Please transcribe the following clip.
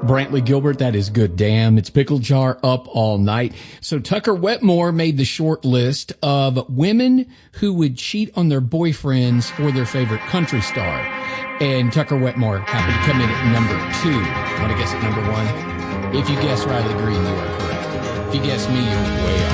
Brantley Gilbert, that is good. Damn, it's Pickle Jar up all night. So Tucker Wetmore made the short list of women who would cheat on their boyfriends for their favorite country star. And Tucker Wetmore happened to come in at number 2. Want to guess at number 1? If you guess Riley Green, you are correct. If you guess me, you're way off.